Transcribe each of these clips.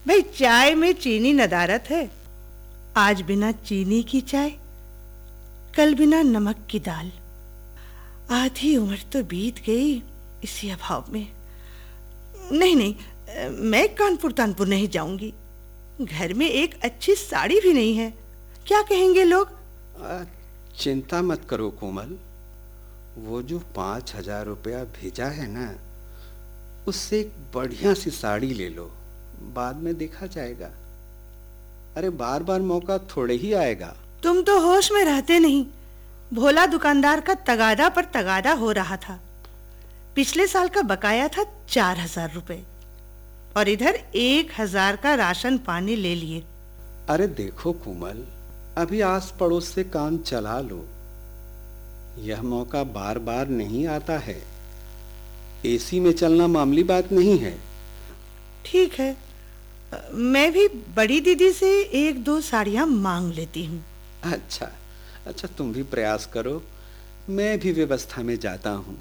भाई चाय में चीनी नदारत है। आज बिना चीनी की चाय, कल बिना नमक की दाल। आधी उम्र तो बीत गई इसी अभाव में। नहीं नहीं, मैं कानपुर तानपुर नहीं जाऊंगी। घर में एक अच्छी साड़ी भी नहीं है, क्या कहेंगे लोग। चिंता मत करो कोमल, वो जो 5,000 रुपया भेजा है ना, उससे एक बढ़िया सी साड़ी ले लो, बाद में देखा जाएगा। अरे बार बार मौका थोड़े ही आएगा। तुम तो होश में रहते नहीं। भोला दुकानदार का तगादा पर तगादा हो रहा था। पिछले साल का बकाया था 4,000 रुपए और इधर 1,000 का राशन पानी ले लिए। अरे देखो कोमल, अभी आस पड़ोस से काम चला लो। यह मौका बार बार नहीं आता है। एसी में चलना मामूली बात नहीं है। ठीक है, मैं भी बड़ी दीदी से 1-2 साड़ियां मांग लेती हूँ। अच्छा अच्छा, तुम भी प्रयास करो, मैं भी व्यवस्था में जाता हूँ।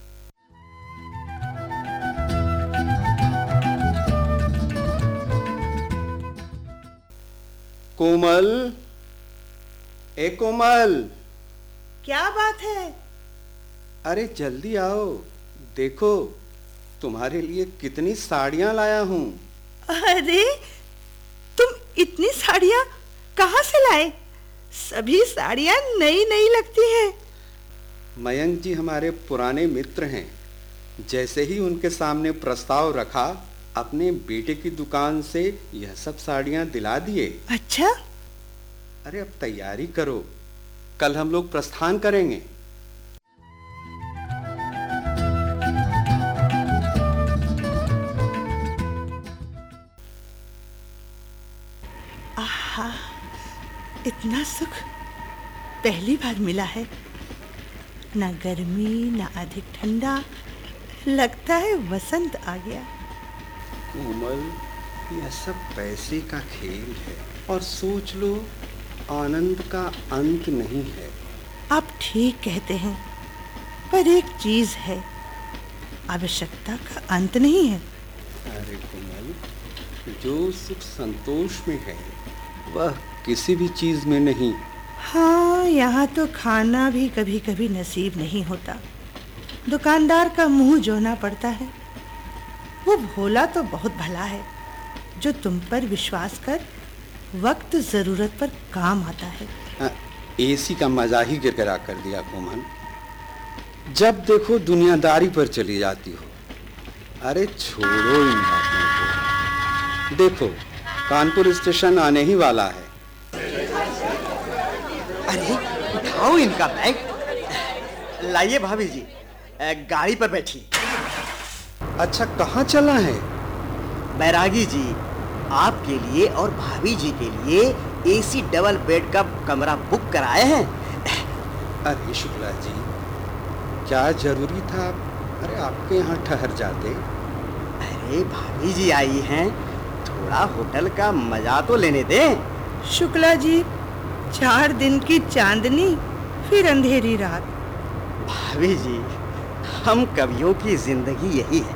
कोमल, ए कोमल। क्या बात है? अरे जल्दी आओ, देखो तुम्हारे लिए कितनी साड़ियां लाया हूँ। अरे तुम इतनी साड़ियां कहाँ से लाए? सभी साड़ियां नई नई लगती हैं। मयंक जी हमारे पुराने मित्र हैं। जैसे ही उनके सामने प्रस्ताव रखा, अपने बेटे की दुकान से यह सब साड़ियां दिला दिए। अच्छा? अरे अब तैयारी करो, कल हम लोग प्रस्थान करेंगे। आहा, इतना सुख पहली बार मिला है। ना गर्मी ना अधिक ठंडा, लगता है वसंत आ गया। कोमल, यह सब पैसे का खेल है और सोच लो, आनंद का अंत नहीं है। आप ठीक कहते हैं, पर एक चीज है, आवश्यकता का अंत नहीं है। अरे कोमल, जो सुख संतोष में है वह किसी भी चीज में नहीं। हाँ, यहाँ तो खाना भी कभी कभी नसीब नहीं होता। दुकानदार का मुंह जोना पड़ता है। वो भोला तो बहुत भला है, जो तुम पर विश्वास कर वक्त जरूरत पर काम आता है। एसी का मजा ही गिरगिरा कर दिया कोमल। जब देखो दुनियादारी पर चली जाती हो। अरे छोड़ो इन बातों को। देखो कानपुर स्टेशन आने ही वाला है। अरे उठाओ इनका बैग। लाइए भाभी जी, गाड़ी पर बैठिए। अच्छा, कहाँ चलना है? बैरागी जी, आपके लिए और भाभी जी के लिए एसी डबल बेड का कमरा बुक कराए हैं। अरे शुक्ला जी, क्या जरूरी था? अरे आपके यहाँ ठहर जाते। अरे भाभी जी आई हैं, थोड़ा होटल का मजा तो लेने दें। शुक्ला जी, 4 दिन की चांदनी फिर अंधेरी रात। भाभी जी, हम कवियों की जिंदगी यही है।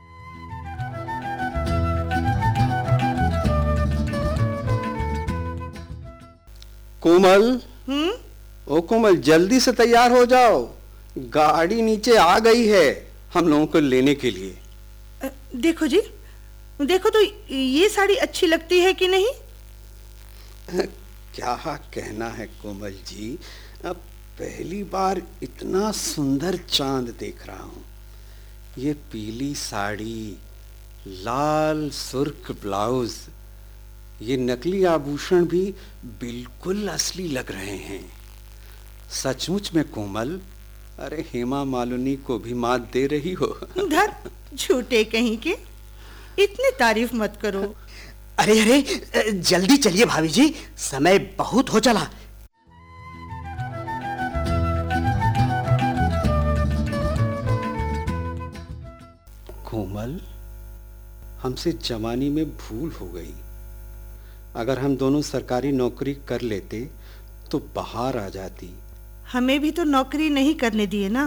कोमल, ओ कोमल, जल्दी से तैयार हो जाओ, गाड़ी नीचे आ गई है हम लोगों को लेने के लिए। देखो जी, देखो तो ये साड़ी अच्छी लगती है कि नहीं? क्या कहना है कोमल जी, अब पहली बार इतना सुंदर चांद देख रहा हूँ। ये पीली साड़ी, लाल सुर्ख ब्लाउज, ये नकली आभूषण भी बिल्कुल असली लग रहे हैं। सचमुच में कोमल, अरे हेमा मालिनी को भी मात दे रही हो। धर, झूठे कहीं के, इतनी तारीफ मत करो। अरे अरे जल्दी चलिए भाभी जी, समय बहुत हो चला। कोमल, हमसे जवानी में भूल हो गई। अगर हम दोनों सरकारी नौकरी कर लेते तो बाहर आ जाती। हमें भी तो नौकरी नहीं करने दिए ना।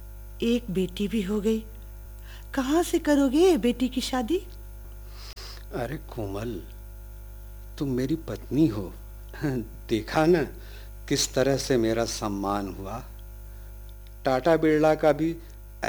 एक बेटी भी हो गई, कहाँ से करोगे बेटी की शादी? अरे कोमल, तुम मेरी पत्नी हो, देखा न किस तरह से मेरा सम्मान हुआ। टाटा बिरला का भी